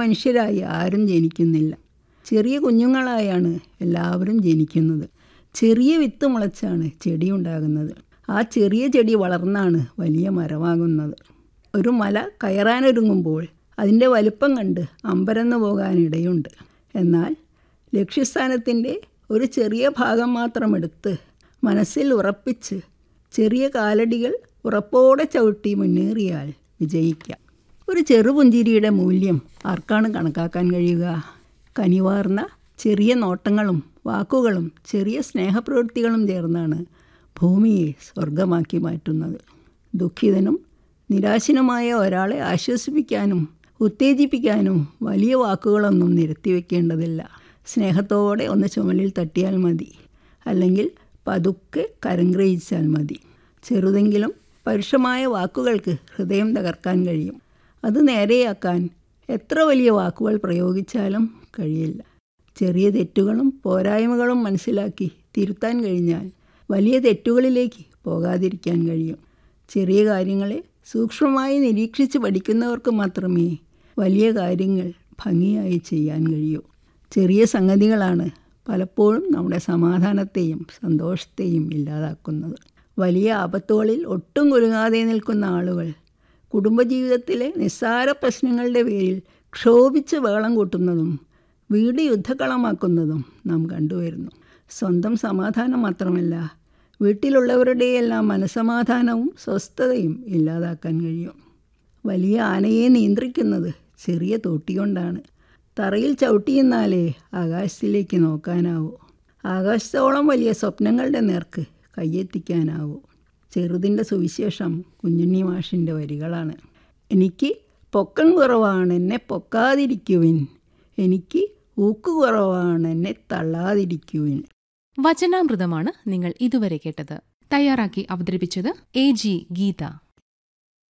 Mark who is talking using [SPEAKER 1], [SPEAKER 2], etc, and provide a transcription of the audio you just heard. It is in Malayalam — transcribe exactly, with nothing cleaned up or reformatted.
[SPEAKER 1] മനുഷ്യരായി ആരും ജനിക്കുന്നില്ല. ചെറിയ കുഞ്ഞുങ്ങളായാണ് എല്ലാവരും ജനിക്കുന്നത്. ചെറിയ വിത്ത് മുളച്ചാണ് ചെടി ഉണ്ടാകുന്നത്. ആ ചെറിയ ചെടി വളർന്നാണ് വലിയ മരമാകുന്നത്. ഒരു മല കയറാനൊരുങ്ങുമ്പോൾ അതിൻ്റെ വലിപ്പം കണ്ട് അമ്പരന്ന് പോകാനിടയുണ്ട്. എന്നാൽ ലക്ഷ്യസ്ഥാനത്തിൻ്റെ ഒരു ചെറിയ ഭാഗം മാത്രമെടുത്ത് മനസ്സിൽ ഉറപ്പിച്ച് ചെറിയ കാലടികൾ ഉറപ്പോടെ ചവിട്ടി മുന്നേറിയാൽ വിജയിക്കാം. ഒരു ചെറുപുഞ്ചിരിയുടെ മൂല്യം ആർക്കാണ് കണക്കാക്കാൻ കഴിയുക? കനിവാർന്ന ചെറിയ നോട്ടങ്ങളും വാക്കുകളും ചെറിയ സ്നേഹപ്രവൃത്തികളും ചേർന്നാണ് ഭൂമിയെ സ്വർഗമാക്കി മാറ്റുന്നത്. ദുഃഖിതനും നിരാശനുമായ ഒരാളെ ആശ്വസിപ്പിക്കാനും ഉത്തേജിപ്പിക്കാനും വലിയ വാക്കുകളൊന്നും നിരത്തിവെക്കേണ്ടതില്ല. സ്നേഹത്തോടെ ഒന്ന് ചുമലിൽ തട്ടിയാൽ മതി, അല്ലെങ്കിൽ പതുക്കെ കരംഗ്രഹിച്ചാൽ മതി. ചെറുതെങ്കിലും പരുഷമായ വാക്കുകൾക്ക് ഹൃദയം തകർക്കാൻ കഴിയും. അത് നേരെയാക്കാൻ എത്ര വലിയ വാക്കുകൾ പ്രയോഗിച്ചാലും കഴിയില്ല. ചെറിയ തെറ്റുകളും പോരായ്മകളും മനസ്സിലാക്കി തിരുത്താൻ കഴിഞ്ഞാൽ വലിയ തെറ്റുകളിലേക്ക് പോകാതിരിക്കാൻ കഴിയും. ചെറിയ കാര്യങ്ങളെ സൂക്ഷ്മമായി നിരീക്ഷിച്ച് പഠിക്കുന്നവർക്ക് മാത്രമേ വലിയ കാര്യങ്ങൾ ഭംഗിയായി ചെയ്യാൻ കഴിയൂ. ചെറിയ സംഗതികളാണ് പലപ്പോഴും നമ്മുടെ സമാധാനത്തെയും സന്തോഷത്തെയും ഇല്ലാതാക്കുന്നത്. വലിയ ആപത്തുകളിൽ ഒട്ടും കുലുങ്ങാതെ നിൽക്കുന്ന ആളുകൾ കുടുംബജീവിതത്തിലെ നിസ്സാര പ്രശ്നങ്ങളുടെ പേരിൽ ക്ഷോഭിച്ച് ബഹളം കൂട്ടുന്നതും വീട് യുദ്ധക്കളമാക്കുന്നതും നാം കണ്ടുവരുന്നു. സ്വന്തം സമാധാനം മാത്രമല്ല, വീട്ടിലുള്ളവരുടെയെല്ലാം മനസമാധാനവും സ്വസ്ഥതയും ഇല്ലാതാക്കാൻ കഴിയും. വലിയ ആനയെ നിയന്ത്രിക്കുന്നത് ചെറിയ തോട്ടികൊണ്ടാണ്. തറയിൽ ചവിട്ടിയെന്നാലേ ആകാശത്തിലേക്ക് നോക്കാനാവൂ. ആകാശത്തോളം വലിയ സ്വപ്നങ്ങളുടെ നേർക്ക് കയ്യെത്തിക്കാനാവൂ. ചെറുതിൻ്റെ സുവിശേഷം കുഞ്ഞുണ്ണി മാഷിൻ്റെ വരികളാണ്. എനിക്ക് പൊക്കം കുറവാണ്, എന്നെ പൊക്കാതിരിക്കുവിൻ. എനിക്ക് ഊക്ക് കുറവാണ്, എന്നെ തള്ളാതിരിക്കുവിൻ.
[SPEAKER 2] വചനാമൃതമാണ് നിങ്ങൾ ഇതുവരെ കേട്ടത്. തയ്യാറാക്കി അവതരിപ്പിച്ചത് എ ജി ഗീത.